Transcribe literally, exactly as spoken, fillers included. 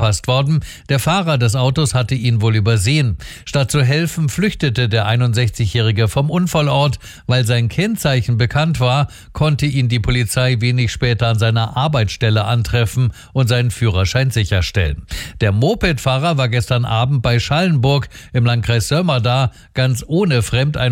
erfasst worden. Der Fahrer des Autos hatte ihn wohl übersehen. Statt zu helfen, flüchtete der einundsechzigjährige vom Unfallort. Weil sein Kennzeichen bekannt war, konnte ihn die Polizei wenig später an seiner Arbeitsstelle antreffen und seinen Führerschein sicherstellen. Der Mopedfahrer war gestern Abend bei Schallenburg im Landkreis Sömmerda ganz ohne Fremdeinwohner